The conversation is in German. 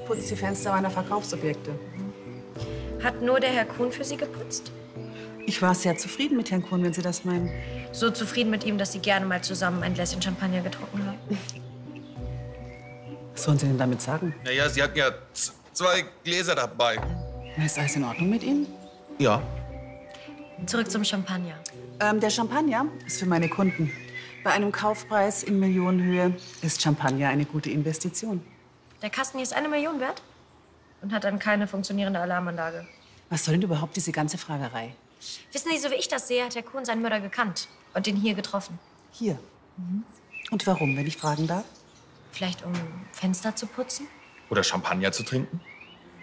putzt die Fenster meiner Verkaufsobjekte. Hat nur der Herr Kuhn für Sie geputzt? Ich war sehr zufrieden mit Herrn Kuhn, wenn Sie das meinen. So zufrieden mit ihm, dass Sie gerne mal zusammen ein Gläschen Champagner getrunken haben? Was sollen Sie denn damit sagen? Naja, Sie hatten ja 2 Gläser dabei. Na, ist alles in Ordnung mit Ihnen? Ja. Zurück zum Champagner. Der Champagner ist für meine Kunden. Bei einem Kaufpreis in Millionenhöhe ist Champagner eine gute Investition. Der Kasten hier ist 1 Million wert und hat dann keine funktionierende Alarmanlage. Was soll denn überhaupt diese ganze Fragerei? Wissen Sie, so wie ich das sehe, hat Herr Kuhn seinen Mörder gekannt und den hier getroffen. Hier. Und warum, wenn ich fragen darf? Vielleicht um Fenster zu putzen? Oder Champagner zu trinken?